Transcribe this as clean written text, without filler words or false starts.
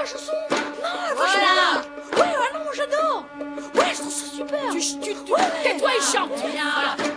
chanson. Non, voilà. Ouais, ah non, j'adore. Ouais, je trouve ça super. Tais-toi et chante. Voilà.